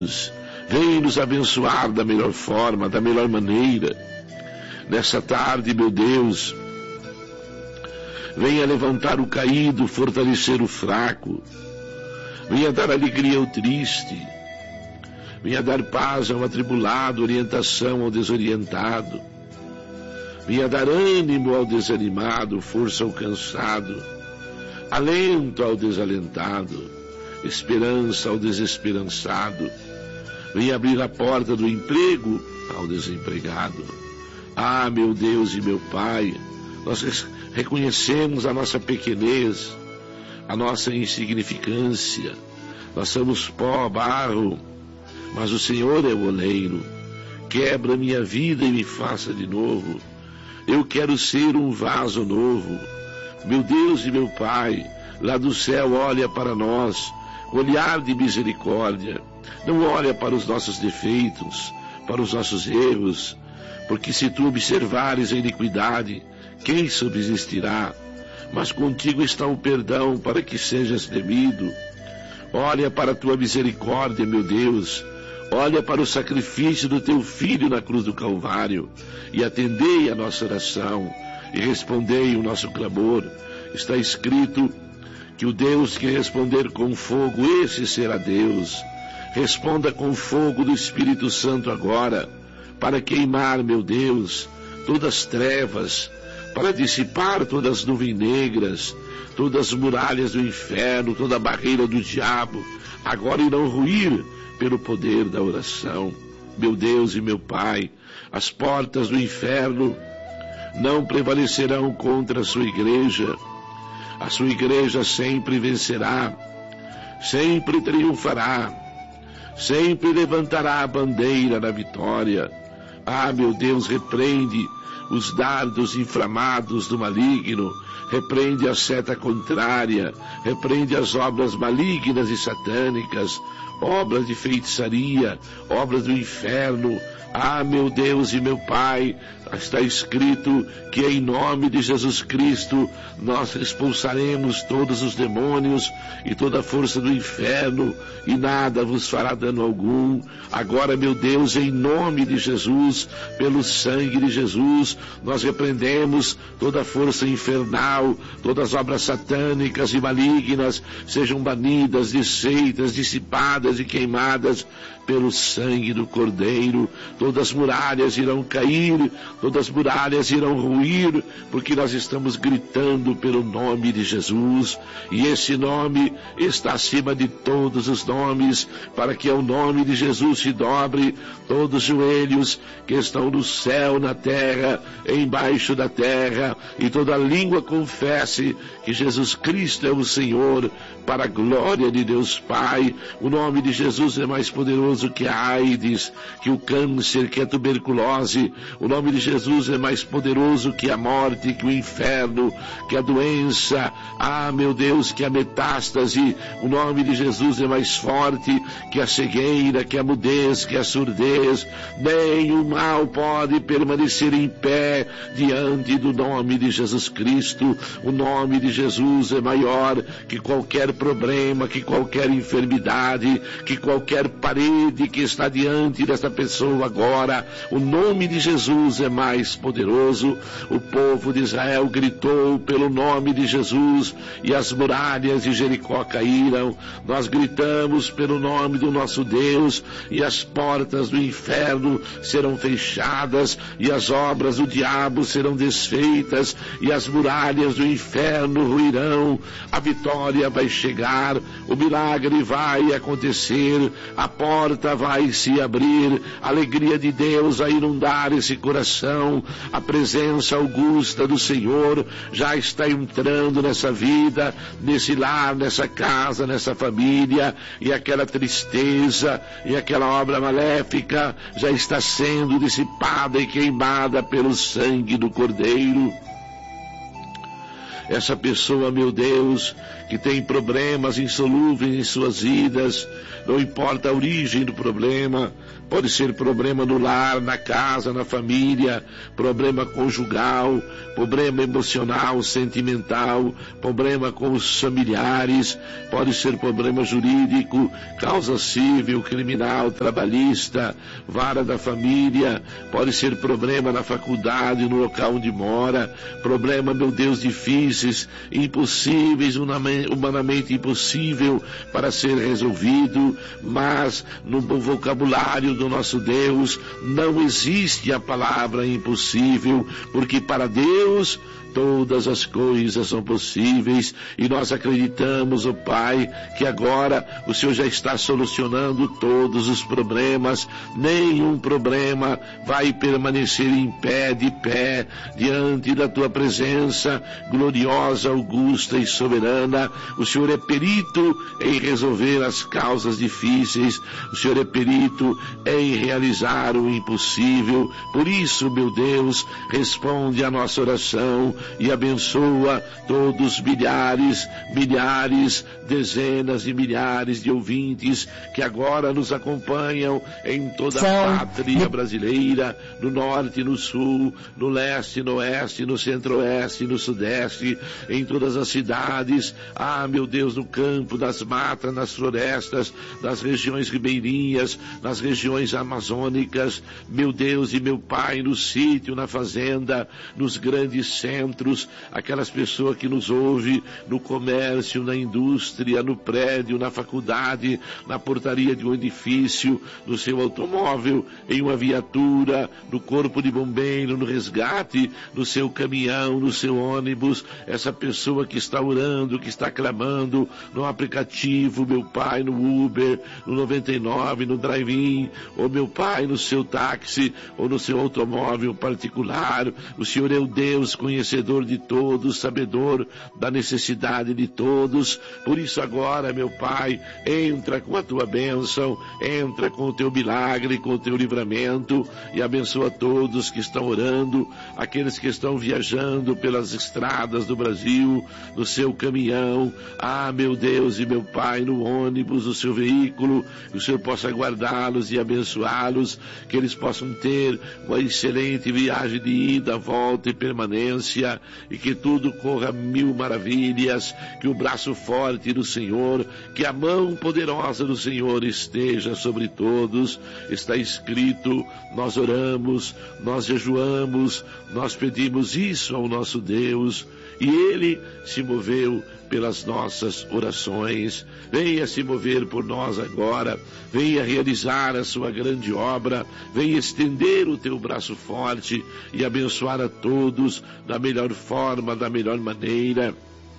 Vem nos abençoar da melhor forma, da melhor maneira. Nessa tarde, meu Deus, venha levantar o caído, fortalecer o fraco. Venha dar alegria ao triste. Venha dar paz ao atribulado, orientação ao desorientado. Venha dar ânimo ao desanimado, força ao cansado, alento ao desalentado, esperança ao desesperançado. Venha abrir a porta do emprego ao desempregado. Ah, meu Deus e meu Pai, nós reconhecemos a nossa pequenez, a nossa insignificância. Nós somos pó, barro, mas o Senhor é o oleiro. Quebra minha vida e me faça de novo. Eu quero ser um vaso novo. Meu Deus e meu Pai, lá do céu olha para nós, olhar de misericórdia. Não olha para os nossos defeitos, para os nossos erros, porque se tu observares a iniquidade, quem subsistirá? Mas contigo está o perdão para que sejas temido. Olha para a tua misericórdia, meu Deus. Olha para o sacrifício do teu Filho na cruz do Calvário e atendei a nossa oração e respondei o nosso clamor. Está escrito que o Deus que responder com fogo, esse será Deus. Responda com fogo do Espírito Santo agora, para queimar, meu Deus, todas as trevas, para dissipar todas as nuvens negras, todas as muralhas do inferno, toda a barreira do diabo, agora irão ruir pelo poder da oração. Meu Deus e meu Pai, as portas do inferno não prevalecerão contra a sua igreja. A sua igreja sempre vencerá, sempre triunfará, sempre levantará a bandeira da vitória. Ah, meu Deus, repreende os dardos inflamados do maligno, repreende a seta contrária, repreende as obras malignas e satânicas, obras de feitiçaria, obras do inferno. Ah, meu Deus e meu Pai, está escrito que em nome de Jesus Cristo nós expulsaremos todos os demônios e toda a força do inferno e nada vos fará dano algum. Agora, meu Deus, em nome de Jesus, pelo sangue de Jesus, nós repreendemos toda a força infernal, todas as obras satânicas e malignas sejam banidas, desfeitas, dissipadas e queimadas pelo sangue do Cordeiro. Todas as muralhas irão cair, todas as muralhas irão ruir, porque nós estamos gritando pelo nome de Jesus, e esse nome está acima de todos os nomes, para que ao nome de Jesus se dobre todos os joelhos que estão no céu, na terra, embaixo da terra, e toda língua confesse que Jesus Cristo é o Senhor, para a glória de Deus Pai. O nome de Jesus é mais poderoso que a AIDS, que o câncer, que a tuberculose. O nome de Jesus é mais poderoso que a morte, que o inferno, que a doença. Ah, meu Deus, que a metástase. O nome de Jesus é mais forte que a cegueira, que a mudez, que a surdez. Nem o mal pode permanecer em pé diante do nome de Jesus Cristo. O nome de Jesus é maior que qualquer problema, que qualquer enfermidade, que qualquer parede que está diante desta pessoa agora. O nome de Jesus é mais poderoso. O povo de Israel gritou pelo nome de Jesus e as muralhas de Jericó caíram. Nós gritamos pelo nome do nosso Deus e as portas do inferno serão fechadas e as obras do diabo serão desfeitas e as muralhas do inferno ruirão. A vitória vai chegar, o milagre vai acontecer, a porta vai se abrir, a alegria de Deus vai inundar esse coração. A presença augusta do Senhor já está entrando nessa vida, nesse lar, nessa casa, nessa família, e aquela tristeza e aquela obra maléfica já está sendo dissipada e queimada pelo sangue do Cordeiro. essa pessoa, meu Deus, que tem problemas insolúveis em suas vidas, não importa a origem do problema, pode ser problema no lar, na casa, na família, problema conjugal, problema emocional, sentimental, problema com os familiares, pode ser problema jurídico, causa civil, criminal, trabalhista, vara da família, pode ser problema na faculdade, no local onde mora, problema, meu Deus, difíceis, impossíveis, humanamente impossível para ser resolvido, mas no vocabulário do nosso Deus não existe a palavra impossível, porque para Deus todas as coisas são possíveis, e nós acreditamos, ó Pai, que agora o Senhor já está solucionando todos os problemas, nenhum problema vai permanecer em pé, de pé, diante da Tua presença gloriosa, augusta e soberana. O Senhor é perito em resolver as causas difíceis, o Senhor é perito em realizar o impossível. Por isso, meu Deus, responde a nossa oração e abençoa todos milhares, dezenas de milhares de ouvintes que agora nos acompanham em toda a pátria brasileira, no norte, no sul, no leste, no oeste, no centro-oeste, no sudeste, em todas as cidades, meu Deus, no campo, nas matas, nas florestas, nas regiões ribeirinhas, nas regiões amazônicas, meu Deus e meu Pai, no sítio, na fazenda, nos grandes centros, aquelas pessoas que nos ouvem no comércio, na indústria, no prédio, na faculdade, na portaria de um edifício, no seu automóvel, em uma viatura, no corpo de bombeiro, no resgate, no seu caminhão, no seu ônibus, essa pessoa que está orando, que está clamando no aplicativo, meu Pai, no Uber, no 99, no drive-in, ou meu Pai, no seu táxi, ou no seu automóvel particular. O Senhor é o Deus conhecedor de todos, sabedor da necessidade de todos. Por isso agora, meu Pai, entra com a Tua bênção, entra com o Teu milagre, com o Teu livramento, e abençoa todos que estão orando, aqueles que estão viajando pelas estradas do Brasil, no seu caminhão, meu Deus e meu Pai, no ônibus, no seu veículo, que o Senhor possa guardá-los e abençoá-los, que eles possam ter uma excelente viagem de ida, volta e permanência, e que tudo corra mil maravilhas, que o braço forte do Senhor, que a mão poderosa do Senhor esteja sobre todos. Está escrito, nós oramos, nós jejuamos, nós pedimos isso ao nosso Deus, e Ele se moveu pelas nossas orações. Venha se mover por nós agora, venha realizar a sua grande obra, venha estender o teu braço forte e abençoar a todos da melhor forma, da melhor maneira.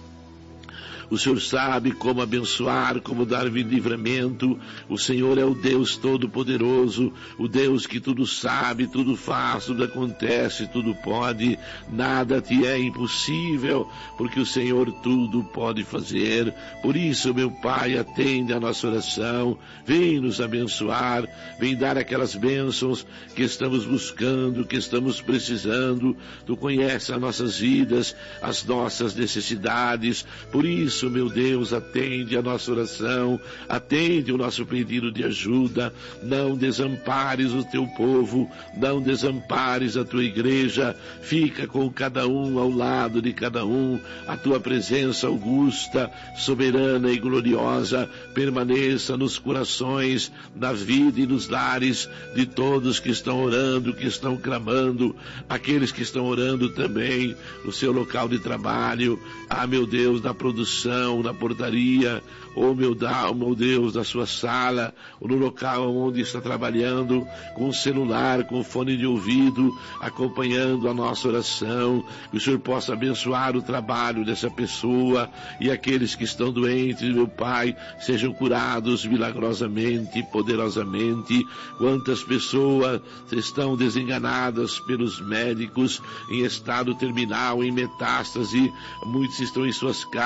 O Senhor sabe como abençoar, como dar livramento. O Senhor é o Deus Todo-Poderoso, o Deus que tudo sabe, tudo faz, tudo acontece, tudo pode. Nada te é impossível, porque o Senhor tudo pode fazer. Por isso, meu Pai, atende a nossa oração, vem nos abençoar, vem dar aquelas bênçãos que estamos buscando, que estamos precisando. Tu conheces as nossas vidas, as nossas necessidades. Por isso, meu Deus, atende a nossa oração, atende o nosso pedido de ajuda. Não desampares o teu povo, não desampares a tua igreja. Fica com cada um, ao lado de cada um. A tua presença augusta, soberana e gloriosa permaneça nos corações, na vida e nos lares de todos que estão orando, que estão clamando, aqueles que estão orando também no seu local de trabalho, meu Deus, na produção, na portaria, meu Deus, na sua sala, ou no local onde está trabalhando, com o celular, com o fone de ouvido, acompanhando a nossa oração. Que o Senhor possa abençoar o trabalho dessa pessoa, e aqueles que estão doentes, meu Pai, sejam curados milagrosamente, poderosamente. Quantas pessoas estão desenganadas pelos médicos, em estado terminal, em metástase, muitos estão em suas casas, deitados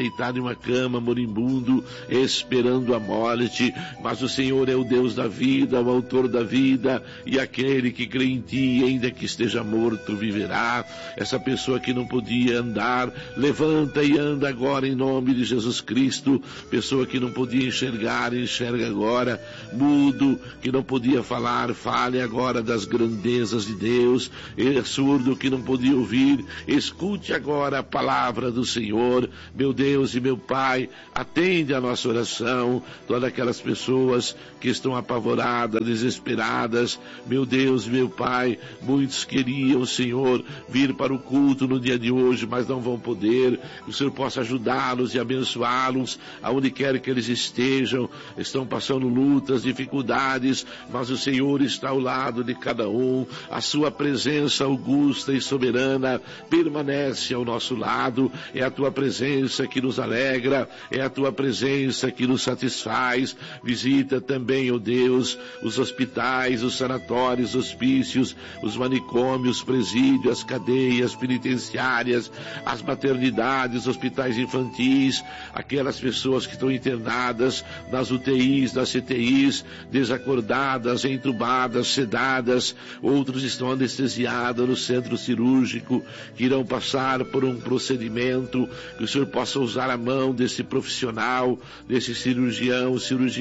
deitado em uma cama, moribundo, esperando a morte, mas o Senhor é o Deus da vida, o autor da vida, e aquele que crê em ti, ainda que esteja morto, viverá. Essa pessoa que não podia andar, levanta e anda agora em nome de Jesus Cristo. Pessoa que não podia enxergar, enxerga agora. Mudo, que não podia falar, fale agora das grandezas de Deus. Surdo, que não podia ouvir, escute agora a palavra do Senhor. Meu Deus e meu Pai, atende a nossa oração. Todas aquelas pessoas que estão apavoradas, desesperadas, meu Deus, meu Pai, muitos queriam, Senhor, vir para o culto no dia de hoje, mas não vão poder. Que o Senhor possa ajudá-los e abençoá-los, aonde quer que eles estejam. Estão passando lutas, dificuldades, mas o Senhor está ao lado de cada um. A sua presença augusta e soberana permanece ao nosso lado. É a tua presença que nos alegra, é a tua presença que nos satisfaz. Visita também, ó Deus, os hospitais, os sanatórios, hospícios, os manicômios, presídios, as cadeias penitenciárias, as maternidades, hospitais infantis, aquelas pessoas que estão internadas nas UTIs, nas CTIs, desacordadas, entubadas, sedadas. Outros estão anestesiados no centro cirúrgico, que irão passar por um procedimento. Que o Senhor possa usar a mão desse profissional, desse cirurgiã,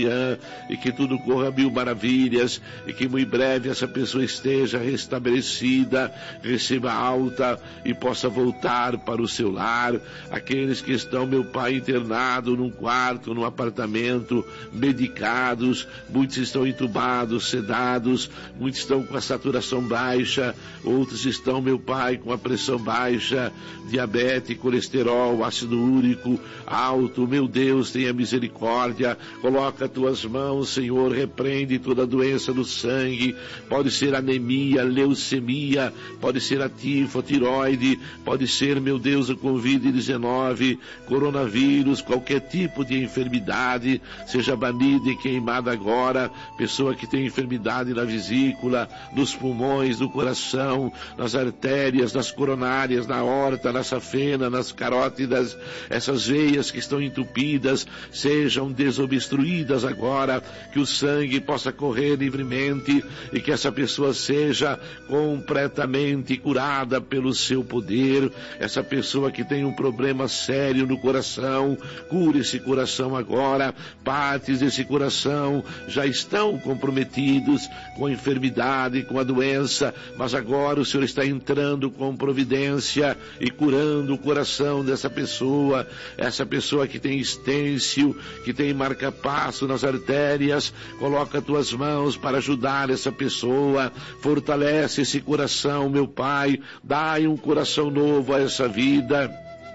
e que tudo corra mil maravilhas, e que muito breve essa pessoa esteja restabelecida, receba alta e possa voltar para o seu lar. Aqueles que estão, meu Pai, internados num quarto, num apartamento, medicados, muitos estão entubados, sedados, muitos estão com a saturação baixa, outros estão, meu Pai, com a pressão baixa, diabetes, colesterol, ácido úrico alto. Meu Deus, tenha misericórdia, coloca as tuas mãos, Senhor, repreende toda doença do sangue. Pode ser anemia, leucemia, pode ser a tiroide, pode ser, meu Deus, o Covid-19, coronavírus, qualquer tipo de enfermidade, seja banida e queimada agora. Pessoa que tem enfermidade na vesícula, nos pulmões, no coração, nas artérias, nas coronárias, na aorta, na safena, nas carótidas, essas veias que estão entupidas, sejam desobstruídas agora, que o sangue possa correr livremente e que essa pessoa seja completamente curada pelo seu poder. Essa pessoa que tem um problema sério no coração, cure esse coração agora. Partes desse coração já estão comprometidos com a enfermidade, com a doença, mas agora o Senhor está entrando com providência e curando o coração dessa pessoa. Essa pessoa que tem estêncil, que tem marca-passo nas artérias, coloca tuas mãos para ajudar essa pessoa. Fortalece esse coração, meu Pai, dai um coração novo a essa vida.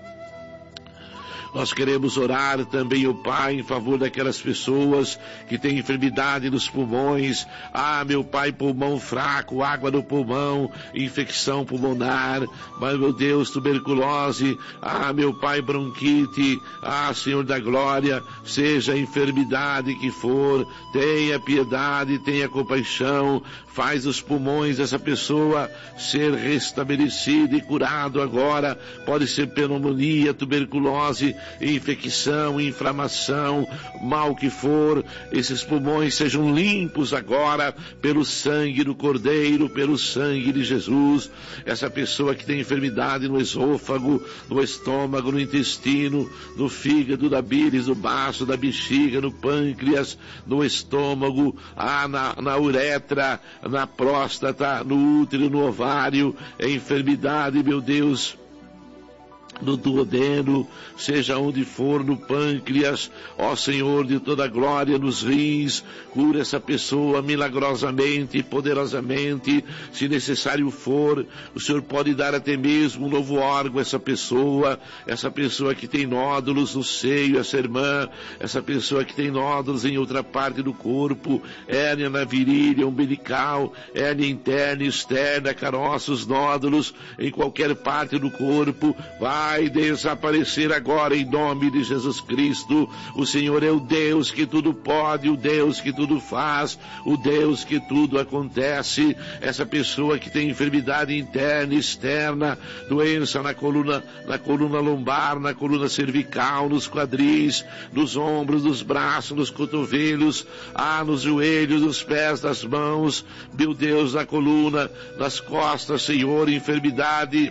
Nós queremos orar também, ó Pai, em favor daquelas pessoas que têm enfermidade nos pulmões. Meu Pai, pulmão fraco, água no pulmão, infecção pulmonar. Mas, meu Deus, tuberculose. Meu Pai, bronquite. Senhor da glória, seja a enfermidade que for, tenha piedade, tenha compaixão. Faz os pulmões dessa pessoa ser restabelecido e curado agora. Pode ser pneumonia, tuberculose, infecção, inflamação, mal que for. Esses pulmões sejam limpos agora pelo sangue do Cordeiro, pelo sangue de Jesus. Essa pessoa que tem enfermidade no esôfago, no estômago, no intestino, no fígado, da bílis, no baço, da bexiga, no pâncreas, no estômago, na uretra, na próstata, no útero, no ovário, é enfermidade, meu Deus, no duodeno, seja onde for, no pâncreas, ó Senhor de toda glória, nos rins, cura essa pessoa milagrosamente, poderosamente, se necessário for. O Senhor pode dar até mesmo um novo órgão a essa pessoa que tem nódulos no seio, essa irmã, essa pessoa que tem nódulos em outra parte do corpo, hérnia na virilha, umbilical, hérnia interna e externa, caroços, nódulos em qualquer parte do corpo. Vai vai desaparecer agora em nome de Jesus Cristo. O Senhor é o Deus que tudo pode, o Deus que tudo faz, o Deus que tudo acontece. Essa pessoa que tem enfermidade interna e externa, doença na coluna lombar, na coluna cervical, nos quadris, nos ombros, nos braços, nos cotovelos, nos joelhos, nos pés, nas mãos, meu Deus, na coluna, nas costas, Senhor, enfermidade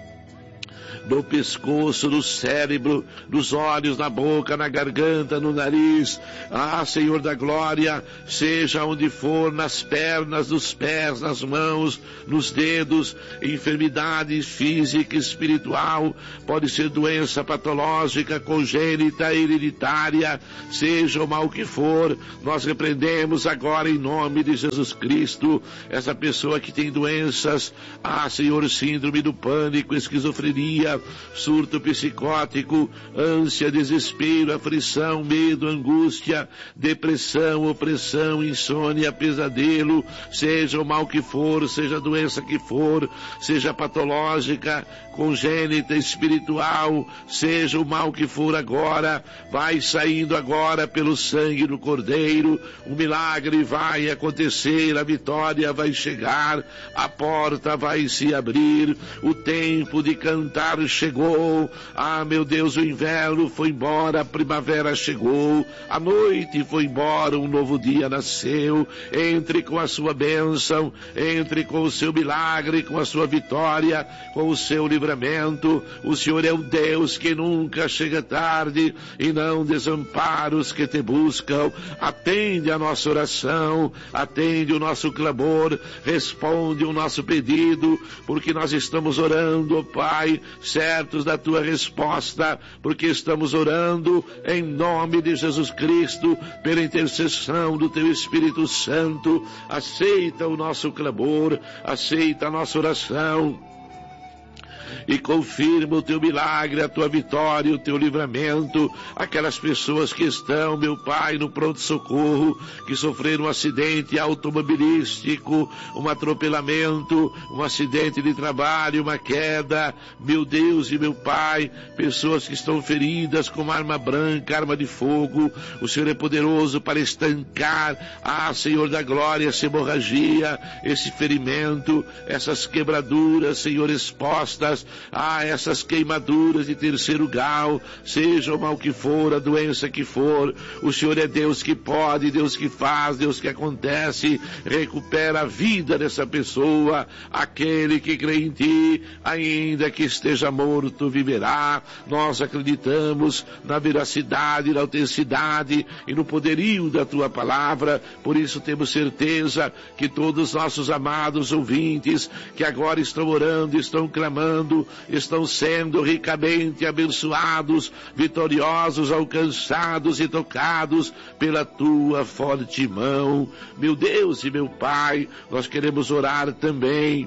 no pescoço, no cérebro, nos olhos, na boca, na garganta, no nariz. Senhor da glória, seja onde for, nas pernas, nos pés, nas mãos, nos dedos, enfermidade física, espiritual, pode ser doença patológica, congênita, hereditária, seja o mal que for, nós repreendemos agora em nome de Jesus Cristo, essa pessoa que tem doenças, Senhor, síndrome do pânico, esquizofrenia, surto psicótico, ânsia, desespero, aflição, medo, angústia, depressão, opressão, insônia, pesadelo, seja o mal que for, seja a doença que for, seja patológica, congênita, espiritual, seja o mal que for agora, vai saindo agora pelo sangue do Cordeiro, o milagre vai acontecer, a vitória vai chegar, a porta vai se abrir, o tempo de cantar chegou, meu Deus, o inverno foi embora, a primavera chegou, a noite foi embora, um novo dia nasceu. Entre com a sua bênção, entre com o seu milagre, com a sua vitória, com o seu livramento. O Senhor é o Deus que nunca chega tarde e não desampara os que te buscam. Atende a nossa oração, atende o nosso clamor, responde o nosso pedido, porque nós estamos orando, ó Pai, certos da tua resposta, porque estamos orando em nome de Jesus Cristo, pela intercessão do teu Espírito Santo. Aceita o nosso clamor, aceita a nossa oração e confirma o teu milagre, a tua vitória, o teu livramento. Aquelas pessoas que estão, meu Pai, no pronto-socorro, que sofreram um acidente automobilístico, um atropelamento, um acidente de trabalho, uma queda, meu Deus e meu Pai, pessoas que estão feridas com arma branca, arma de fogo. O Senhor é poderoso para estancar, Senhor da glória, essa hemorragia, esse ferimento, essas quebraduras, Senhor, expostas, essas queimaduras de terceiro grau, seja o mal que for, a doença que for. O Senhor é Deus que pode, Deus que faz, Deus que acontece. Recupera a vida dessa pessoa. Aquele que crê em ti, ainda que esteja morto, viverá. Nós acreditamos na veracidade, na autenticidade e no poderio da tua palavra. Por isso temos certeza que todos os nossos amados ouvintes que agora estão orando, estão clamando, estão sendo ricamente abençoados, vitoriosos, alcançados e tocados pela tua forte mão. Meu Deus e meu Pai, nós queremos orar também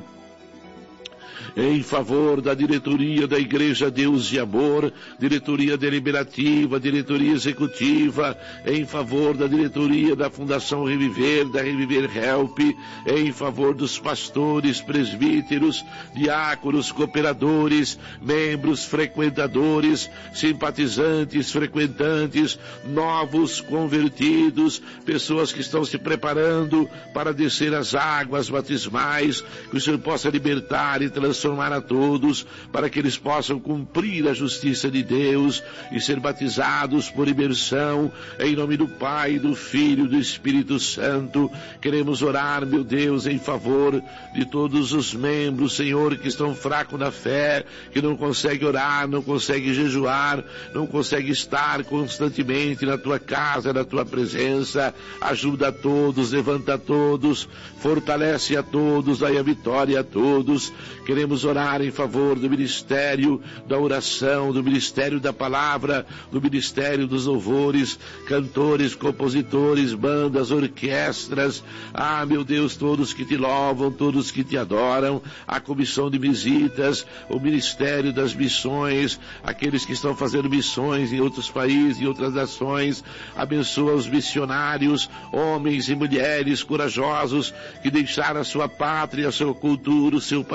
em favor da diretoria da Igreja Deus e Amor, diretoria deliberativa, diretoria executiva, em favor da diretoria da Fundação Reviver, da Reviver Help, em favor dos pastores, presbíteros, diáconos, cooperadores, membros, frequentadores, simpatizantes, frequentantes, novos convertidos, pessoas que estão se preparando para descer as águas batismais, que o Senhor possa libertar e transformar a todos, para que eles possam cumprir a justiça de Deus e ser batizados por imersão, em nome do Pai, do Filho e do Espírito Santo. Queremos orar, meu Deus, em favor de todos os membros, Senhor, que estão fracos na fé, que não conseguem orar, não conseguem jejuar, não conseguem estar constantemente na tua casa, na tua presença. Ajuda a todos, levanta a todos, fortalece a todos, dai a vitória a todos. Queremos orar em favor do ministério da oração, do ministério da palavra, do ministério dos louvores, cantores, compositores, bandas, orquestras, meu Deus, todos que te louvam, todos que te adoram, a comissão de visitas, o ministério das missões, aqueles que estão fazendo missões em outros países, em outras nações. Abençoa os missionários, homens e mulheres corajosos que deixaram a sua pátria, a sua cultura, o seu país,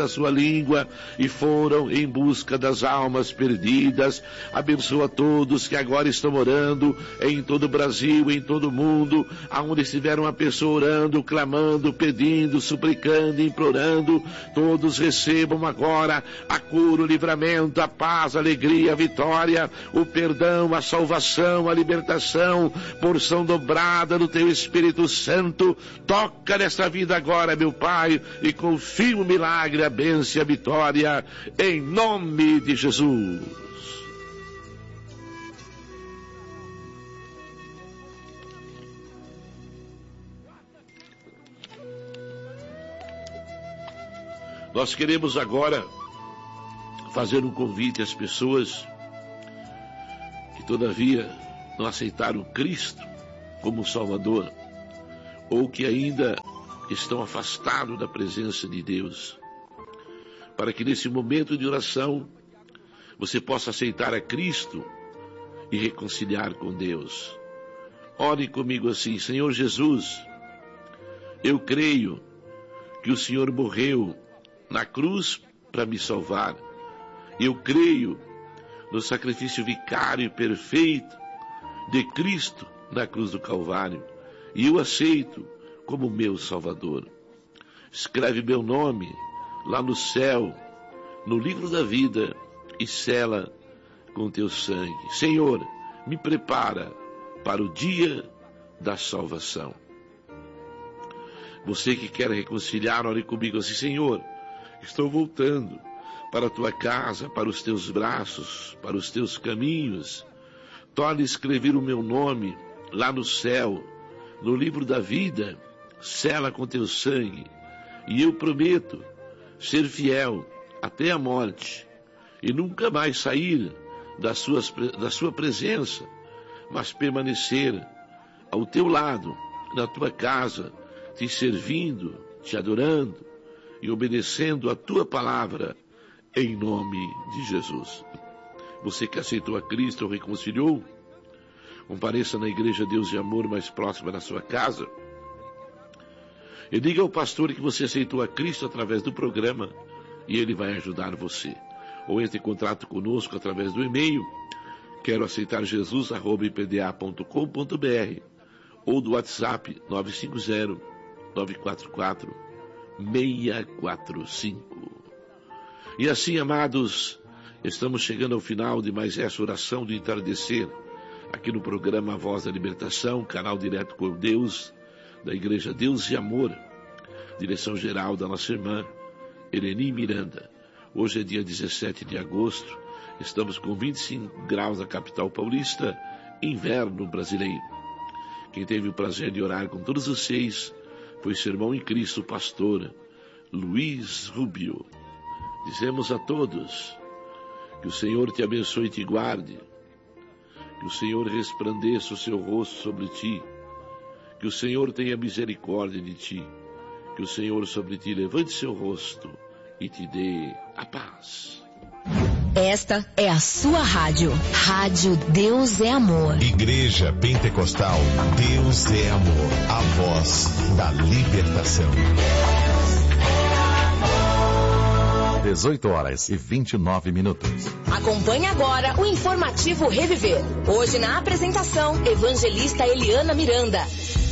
a sua língua e foram em busca das almas perdidas. Abençoa todos que agora estão orando em todo o Brasil, em todo o mundo, aonde estiver uma pessoa orando, clamando, pedindo, suplicando, implorando, todos recebam agora a cura, o livramento, a paz, a alegria, a vitória, o perdão, a salvação, a libertação, porção dobrada do teu Espírito Santo. Toca nessa vida agora, meu Pai, e confirma o milagre, a bênção e a vitória, em nome de Jesus. Nós queremos agora fazer um convite às pessoas que todavia não aceitaram Cristo como Salvador, ou que ainda estão afastados da presença de Deus, para que nesse momento de oração você possa aceitar a Cristo e reconciliar com Deus. Ore comigo assim: Senhor Jesus, eu creio que o Senhor morreu na cruz para me salvar. Eu creio no sacrifício vicário e perfeito de Cristo na cruz do Calvário, e eu aceito como meu Salvador. Escreve meu nome lá no céu, no livro da vida, e sela com teu sangue. Senhor, me prepara para o dia da salvação. Você que quer reconciliar, ore comigo assim: Senhor, estou voltando para a tua casa, para os teus braços, para os teus caminhos. Torne a escrever o meu nome lá no céu, no livro da vida, sela com teu sangue, e eu prometo ser fiel até a morte e nunca mais sair da sua presença, mas permanecer ao teu lado, na tua casa, te servindo, te adorando e obedecendo a tua palavra, em nome de Jesus. Você que aceitou a Cristo ou reconciliou, compareça na Igreja Deus e Amor mais próxima da sua casa e diga ao pastor que você aceitou a Cristo através do programa, e ele vai ajudar você. Ou entre em contato conosco através do e-mail quero aceitar jesus@ipda.com.br ou do WhatsApp 950-944-645. E assim, amados, estamos chegando ao final de mais essa oração do entardecer, aqui no programa Voz da Libertação, canal direto com Deus, da Igreja Deus e Amor, direção geral da nossa irmã Eleni Miranda. Hoje é dia 17 de agosto, estamos com 25 graus na capital paulista, inverno brasileiro. Quem teve o prazer de orar com todos vocês foi seu irmão em Cristo, pastor Luiz Rubio. Dizemos a todos que o Senhor te abençoe e te guarde, que o Senhor resplandeça o seu rosto sobre ti, que o Senhor tenha misericórdia de ti, que o Senhor sobre ti levante seu rosto e te dê a paz. Esta é a sua rádio. Rádio Deus é Amor. Igreja Pentecostal Deus é Amor. A voz da libertação. 18h29. Acompanhe agora o informativo Reviver. Hoje na apresentação, evangelista Eliana Miranda.